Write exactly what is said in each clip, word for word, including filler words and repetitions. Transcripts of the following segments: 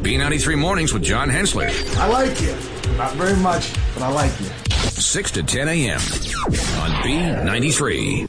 B ninety-three Mornings with John Hensley. I like you. Not very much, but I like you. six to ten a.m. on B ninety-three.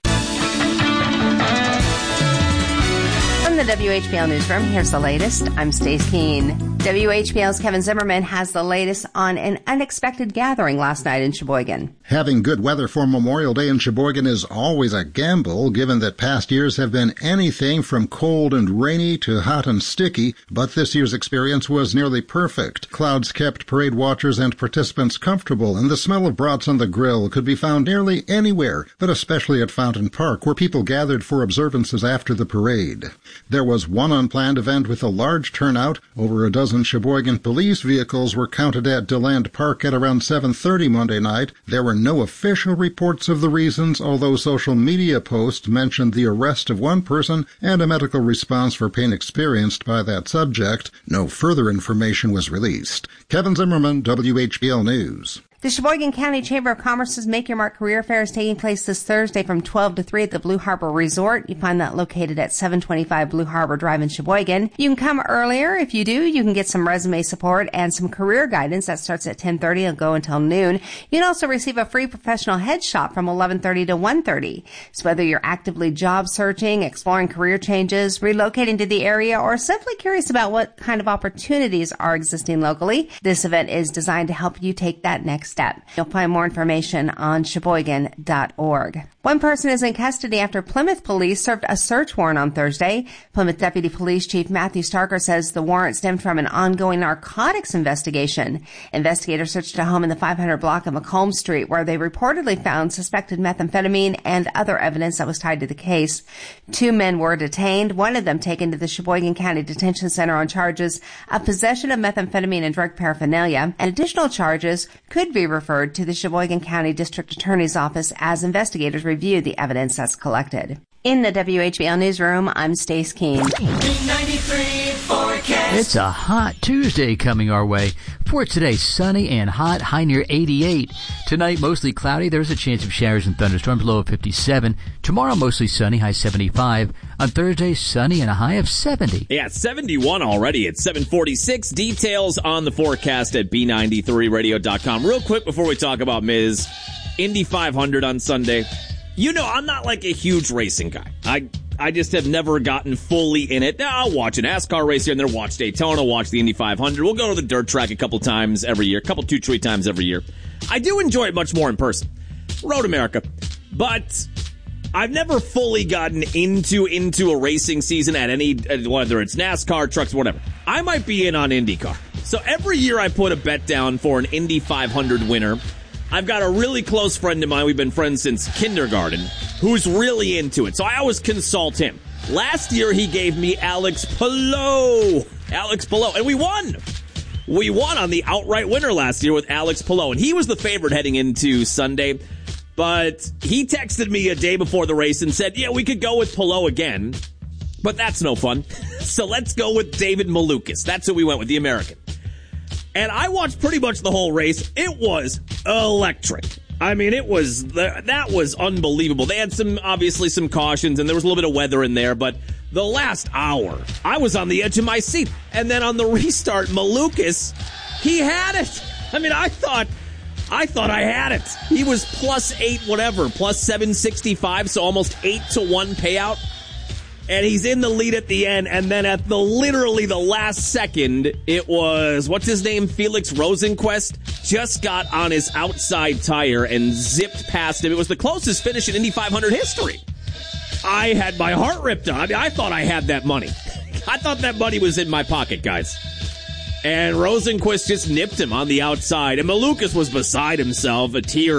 From the W H B L Newsroom, here's the latest. I'm Stace Keene. W H B L's Kevin Zimmerman has the latest on an unexpected gathering last night in Sheboygan. Having good weather for Memorial Day in Sheboygan is always a gamble, given that past years have been anything from cold and rainy to hot and sticky, but this year's experience was nearly perfect. Clouds kept parade watchers and participants comfortable, and the smell of brats on the grill could be found nearly anywhere, but especially at Fountain Park, where people gathered for observances after the parade. There was one unplanned event with a large turnout. Over a dozen Sheboygan police vehicles were counted at DeLand Park at around seven thirty Monday night. There were no official reports of the reasons, although social media posts mentioned the arrest of one person and a medical response for pain experienced by that subject. No further information was released. Kevin Zimmerman, W H B L News. The Sheboygan County Chamber of Commerce's Make Your Mark Career Fair is taking place this Thursday from twelve to three at the Blue Harbor Resort. You find that located at seven twenty-five Blue Harbor Drive in Sheboygan. You can come earlier. If you do, you can get some resume support and some career guidance. That starts at ten thirty and go until noon. You can also receive a free professional headshot from eleven thirty to one thirty. So whether you're actively job searching, exploring career changes, relocating to the area, or simply curious about what kind of opportunities are existing locally, this event is designed to help you take that next step. You'll find more information on Sheboygan dot org. One person is in custody after Plymouth police served a search warrant on Thursday. Plymouth Deputy Police Chief Matthew Starker says the warrant stemmed from an ongoing narcotics investigation. Investigators searched a home in the five hundred block of Macomb Street where they reportedly found suspected methamphetamine and other evidence that was tied to the case. Two men were detained, one of them taken to the Sheboygan County Detention Center on charges of possession of methamphetamine and drug paraphernalia, and additional charges could be referred to the Sheboygan County District Attorney's Office as investigators review the evidence that's collected. In the W H B L Newsroom, I'm Stace Keene. It's a hot Tuesday coming our way. For today, sunny and hot, high near eighty-eight. Tonight, mostly cloudy. There's a chance of showers and thunderstorms, low of fifty-seven. Tomorrow, mostly sunny, high seventy-five. On Thursday, sunny and a high of seventy. Yeah, seventy-one already at seven forty-six. Details on the forecast at B ninety-three radio dot com. Real quick before we talk about Miz Indy five hundred on Sunday. You know, I'm not like a huge racing guy. I I just have never gotten fully in it. Now, I'll watch an NASCAR race here and there, watch Daytona, watch the Indy five hundred. We'll go to the dirt track a couple times every year, a couple, two, three times every year. I do enjoy it much more in person. Road America. But I've never fully gotten into into a racing season at any, whether it's NASCAR, trucks, whatever. I might be in on IndyCar. So every year I put a bet down for an Indy five hundred winner. I've got a really close friend of mine, we've been friends since kindergarten, who's really into it. So I always consult him. Last year he gave me Alex Palou. Alex Palou. And we won. We won on the outright winner last year with Alex Palou. And he was the favorite heading into Sunday. But he texted me a day before the race and said, yeah, we could go with Palou again. But that's no fun. So let's go with David Malukas. That's who we went with, the American. And I watched pretty much the whole race. It was electric. I mean, it was, that was unbelievable. They had some, obviously some cautions, and there was a little bit of weather in there, but the last hour, I was on the edge of my seat. And then on the restart, Malukas, he had it. I mean, I thought, I thought I had it. He was plus eight, whatever, plus seven sixty-five, so almost eight to one payout. And he's in the lead at the end, and then at the literally the last second, it was, what's his name, Felix Rosenquist, just got on his outside tire and zipped past him. It was the closest finish in Indy five hundred history. I had my heart ripped out. I mean, I thought I had that money. I thought that money was in my pocket, guys. And Rosenquist just nipped him on the outside, and Malukas was beside himself, a tear